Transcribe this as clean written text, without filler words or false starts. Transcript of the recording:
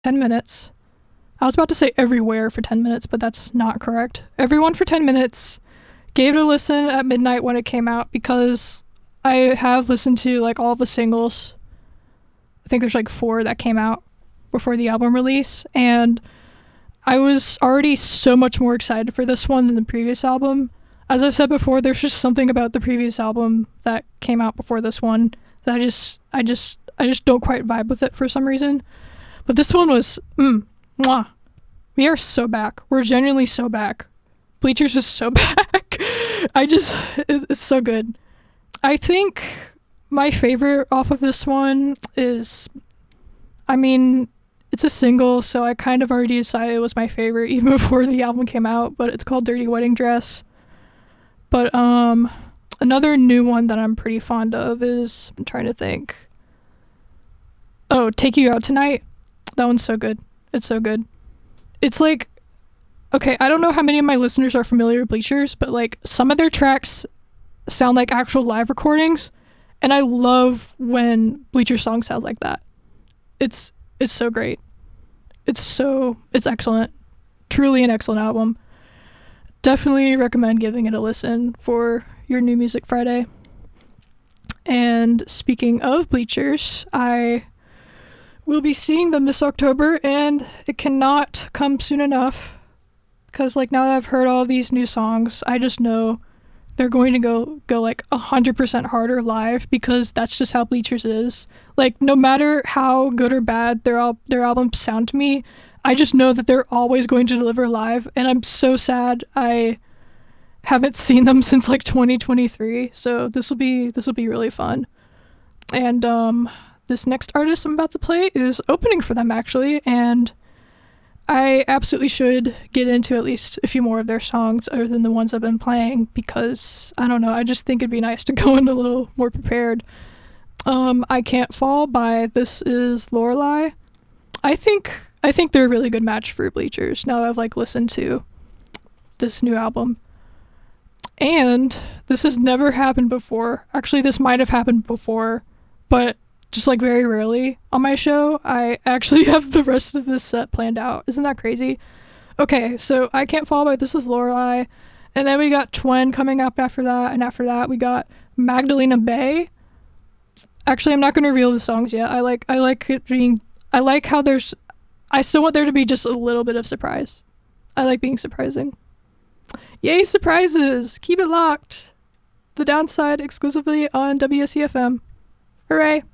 10 minutes. I was about to say everywhere for 10 minutes, but that's not correct. Everyone for 10 minutes gave it a listen at midnight when it came out, because I have listened to like all the singles. I think there's like 4 that came out before the album release, and I was already so much more excited for this one than the previous album. As I've said before, there's just something about the previous album that came out before this one that I just don't quite vibe with it for some reason. But this one was, mwah. We are so back. We're genuinely so back. Bleachers is so back. It's so good. I think my favorite off of this one is, I mean, it's a single, so I kind of already decided it was my favorite even before the album came out, but it's called Dirty Wedding Dress. But another new one that I'm pretty fond of is, I'm trying to think. Oh, Take You Out Tonight. That one's so good. It's so good. It's like, okay, I don't know how many of my listeners are familiar with Bleachers, but like some of their tracks sound like actual live recordings, and I love when Bleacher songs sound like that. It's so great. It's excellent. Truly an excellent album. Definitely recommend giving it a listen for your New Music Friday. And speaking of Bleachers, I will be seeing them this October, and it cannot come soon enough, because like now that I've heard all these new songs, I just know they're going to go like 100% harder live, because that's just how Bleachers is. Like, no matter how good or bad their albums sound to me, I just know that they're always going to deliver live, and I'm so sad I haven't seen them since like 2023. So this will be really fun. And this next artist I'm about to play is opening for them, actually, and I absolutely should get into at least a few more of their songs other than the ones I've been playing, because I don't know, I just think it'd be nice to go in a little more prepared. I Can't Fall by This Is Lorelei. I think they're a really good match for Bleachers now that I've like listened to this new album. And this has never happened before. Actually, this might have happened before, but just like very rarely on my show. I actually have the rest of this set planned out. Isn't that crazy? Okay, so I Can't Fall by This Is Lorelei, and then we got Twen coming up after that, and after that we got Magdalena Bay. Actually, I'm not going to reveal the songs yet. I like how I still want there to be just a little bit of surprise. I like being surprising. Yay, surprises! Keep it locked. The Downside exclusively on WSCFM. Hooray!